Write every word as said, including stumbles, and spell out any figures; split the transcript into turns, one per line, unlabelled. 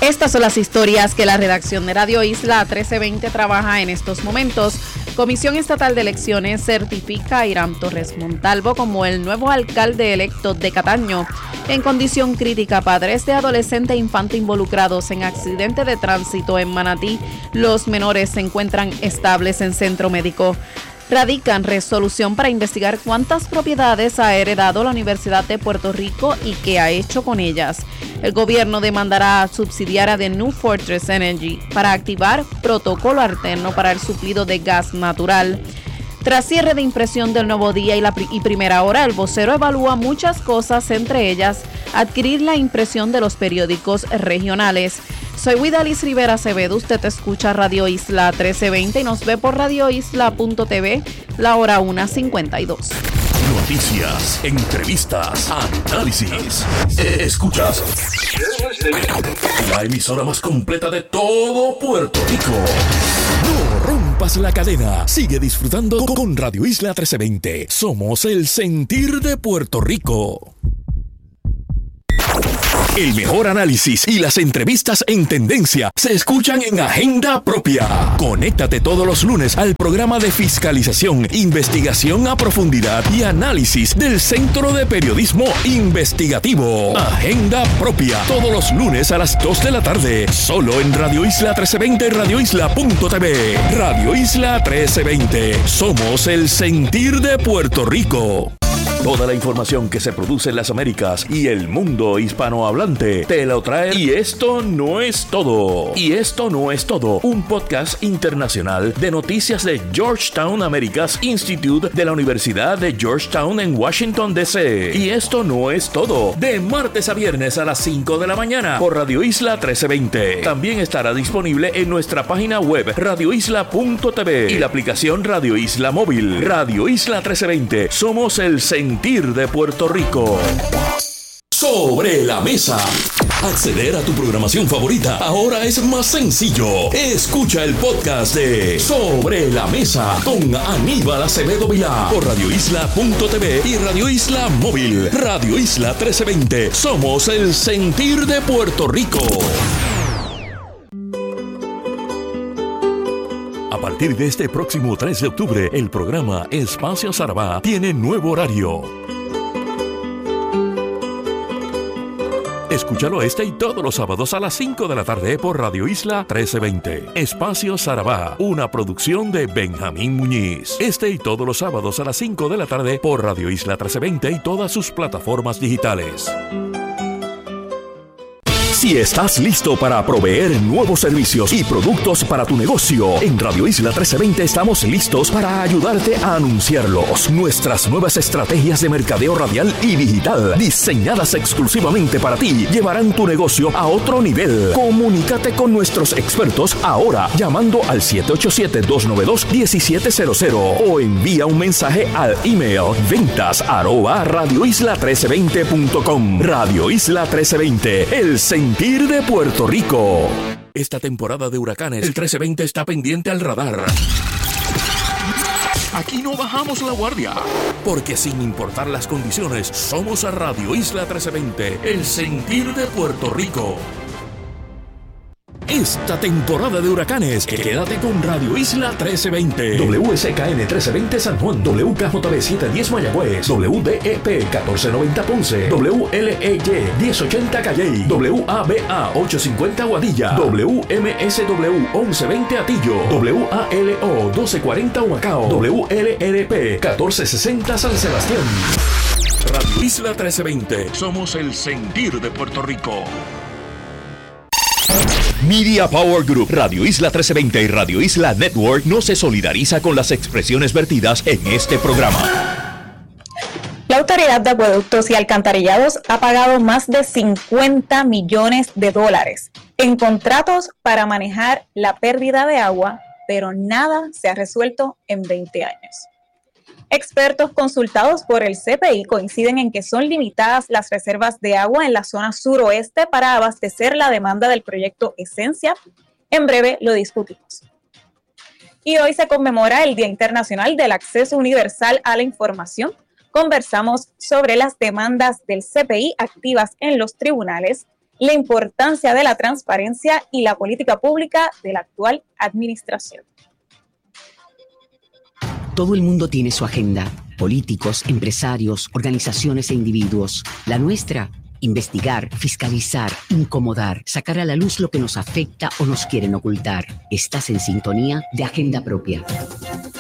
Estas son las historias que la redacción de Radio Isla trece veinte trabaja en estos momentos. Comisión Estatal de Elecciones certifica a Irán Torres Montalvo como el nuevo alcalde electo de Cataño. En condición crítica, padres de adolescente e infante involucrados en accidente de tránsito en Manatí. Los menores se encuentran estables en centro médico. Radican resolución para investigar cuántas propiedades ha heredado la Universidad de Puerto Rico y qué ha hecho con ellas. El gobierno demandará a subsidiaria de New Fortress Energy para activar protocolo alterno para el suplido de gas natural. Tras cierre de impresión del Nuevo Día y, la y Primera Hora, el vocero evalúa muchas cosas, entre ellas adquirir la impresión de los periódicos regionales. Soy Widalis Rivera Acevedo, usted escucha Radio Isla trece veinte y nos ve por radio isla punto t v, la hora una cincuenta y dos.
Noticias, entrevistas, análisis. Escuchas la emisora más completa de todo Puerto Rico. No rompas la cadena. Sigue disfrutando con Radio Isla trece veinte. Somos el sentir de Puerto Rico. El mejor análisis y las entrevistas en tendencia se escuchan en Agenda Propia. Conéctate todos los lunes al programa de fiscalización, investigación a profundidad y análisis del Centro de Periodismo Investigativo. Agenda Propia, todos los lunes a las dos de la tarde, solo en Radio Isla trece veinte y radio isla punto t v. Radio Isla trece veinte, somos el sentir de Puerto Rico. Toda la información que se produce en las Américas y el mundo hispanohablante te lo trae. Y esto no es todo. Y esto no es todo. Un podcast internacional de noticias de Georgetown Americas Institute de la Universidad de Georgetown en Washington, D C Y esto no es todo. De martes a viernes a las cinco de la mañana por Radio Isla trece veinte. También estará disponible en nuestra página web radio isla punto t v y la aplicación Radio Isla Móvil. Radio Isla trece veinte. Somos el sentir de Puerto Rico. Sobre la mesa. Acceder a tu programación favorita ahora es más sencillo. Escucha el podcast de Sobre la Mesa con Aníbal Acevedo Vilá por radio isla punto t v y Radio Isla Móvil. Radio Isla trece veinte. Somos el sentir de Puerto Rico. A partir de este próximo tres de octubre, el programa Espacio Sarabá tiene nuevo horario. Escúchalo este y todos los sábados a las cinco de la tarde por Radio Isla trece veinte. Espacio Sarabá, una producción de Benjamín Muñiz. Este y todos los sábados a las cinco de la tarde por Radio Isla trece veinte y todas sus plataformas digitales. Si estás listo para proveer nuevos servicios y productos para tu negocio, en Radio Isla trece veinte estamos listos para ayudarte a anunciarlos. Nuestras nuevas estrategias de mercadeo radial y digital, diseñadas exclusivamente para ti, llevarán tu negocio a otro nivel. Comunícate con nuestros expertos ahora llamando al siete ocho siete, dos nueve dos, uno siete cero cero o envía un mensaje al email ventas arroba radio isla trece veinte punto com. Radio Isla trece veinte, el sentir de Puerto Rico. Esta temporada de huracanes, el trece veinte está pendiente al radar. Aquí no bajamos la guardia, porque sin importar las condiciones, somos a Radio Isla trece veinte, el sentir de Puerto Rico. Esta temporada de huracanes, quédate con Radio Isla trece veinte. W S K N trece veinte San Juan, W K J B setecientos diez Mayagüez, W D E P catorce noventa Ponce, W L E Y diez ochenta Calley, W A B A ochocientos cincuenta Guadilla, W M S W once veinte Atillo, W A L O doce cuarenta Humacao, W L R P catorce sesenta San Sebastián. Radio Isla trece veinte, somos el sentir de Puerto Rico. Media Power Group, Radio Isla trece veinte y Radio Isla Network no se solidariza con las expresiones vertidas en este programa.
La Autoridad de Acueductos y Alcantarillados ha pagado más de cincuenta millones de dólares en contratos para manejar la pérdida de agua, pero nada se ha resuelto en veinte años. Expertos consultados por el C P I coinciden en que son limitadas las reservas de agua en la zona suroeste para abastecer la demanda del proyecto Esencia. En breve lo discutimos. Y hoy se conmemora el Día Internacional del Acceso Universal a la Información. Conversamos sobre las demandas del C P I activas en los tribunales, la importancia de la transparencia y la política pública de la actual administración.
Todo el mundo tiene su agenda. Políticos, empresarios, organizaciones e individuos. La nuestra, investigar, fiscalizar, incomodar, sacar a la luz lo que nos afecta o nos quieren ocultar. Estás en sintonía de Agenda Propia.